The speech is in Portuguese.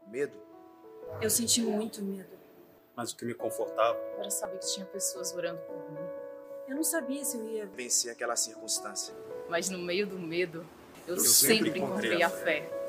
Medo? Eu senti muito medo. Mas o que me confortava Era saber que tinha pessoas orando por mim. Eu não sabia se eu ia... Vencer aquela circunstância. Mas no meio do medo, eu sempre sempre encontrei encontrei a a fé.